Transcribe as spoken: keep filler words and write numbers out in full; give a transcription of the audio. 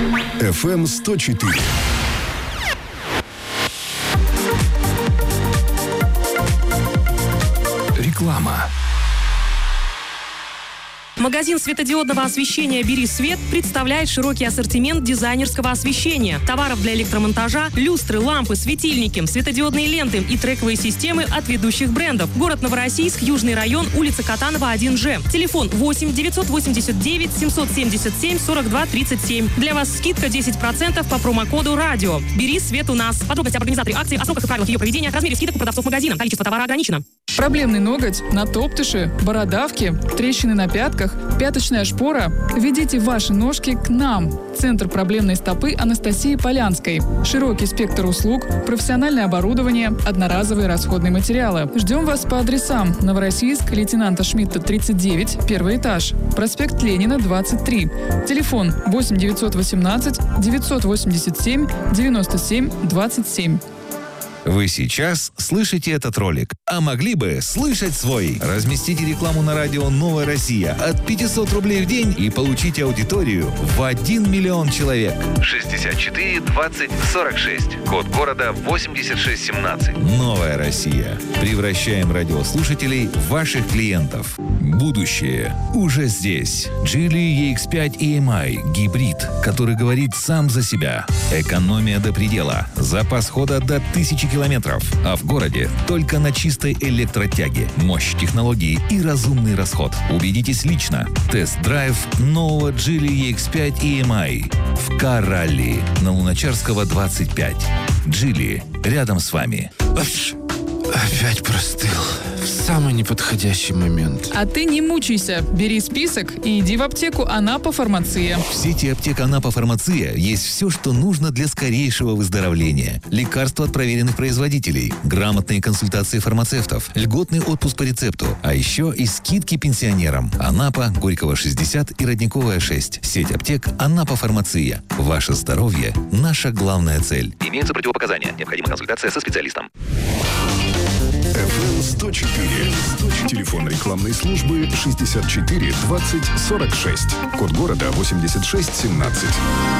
эф эм сто четыре. Реклама. Магазин светодиодного освещения «Бери свет» представляет широкий ассортимент дизайнерского освещения, товаров для электромонтажа, люстры, лампы, светильники, светодиодные ленты и трековые системы от ведущих брендов. Город Новороссийск, Южный район, улица Катанова, один Ж. Телефон восемь девятьсот восемьдесят девять семьсот семьдесят семь сорок два тридцать семь. Для вас скидка десять процентов по промокоду «Радио». «Бери свет» у нас. Подробности об организаторе акции, о сроках и правилах ее проведения, размере скидок у продавцов магазина. Количество товара ограничено. Проблемный ноготь, натоптыши, бородавки, трещины на пятках, пяточная шпора? Ведите ваши ножки к нам. Центр проблемной стопы Анастасии Полянской. Широкий спектр услуг, профессиональное оборудование, одноразовые расходные материалы. Ждем вас по адресам: Новороссийск, лейтенанта Шмидта, тридцать девять, первый этаж. Проспект Ленина, двадцать три. Телефон восемь девятьсот восемнадцать девятьсот восемьдесят семь девяносто семь двадцать семь. Вы сейчас слышите этот ролик, а могли бы слышать свой. Разместите рекламу на радио «Новая Россия» от пятьсот рублей в день и получите аудиторию в один миллион человек. шестьдесят четыре двадцать сорок шесть. Код города восемьдесят шесть семнадцать. «Новая Россия». Превращаем радиослушателей в ваших клиентов. Будущее уже здесь. Geely и икс пять и эм ай – гибрид, который говорит сам за себя. Экономия до предела. Запас хода до тысячи километров. А в городе только на чистой электротяге. Мощь технологий и разумный расход. Убедитесь лично. Тест-драйв нового Geely и икс пять и эм ай в Кар-ралли на Луначарского, двадцать пять. Geely рядом с вами. Опять простыл. В самый неподходящий момент. А ты не мучайся. Бери список и иди в аптеку Анапа Фармация. В сети аптек Анапа Фармация есть все, что нужно для скорейшего выздоровления. Лекарства от проверенных производителей, грамотные консультации фармацевтов, льготный отпуск по рецепту, а еще и скидки пенсионерам. Анапа, Горького, шестьдесят и Родниковая, шесть. Сеть аптек Анапа Фармация. Ваше здоровье – наша главная цель. Имеются противопоказания. Необходима консультация со специалистом. эф эм сто четыре. Телефон рекламной службы шестьдесят четыре двадцать сорок шесть. Код города восемьдесят шесть семнадцать.